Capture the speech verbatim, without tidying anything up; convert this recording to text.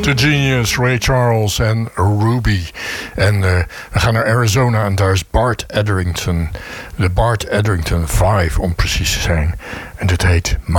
The Genius, Ray Charles en Ruby. En uh, we gaan naar Arizona en daar is Bart Etherington. De Bart Etherington vijf om precies te zijn. En dit heet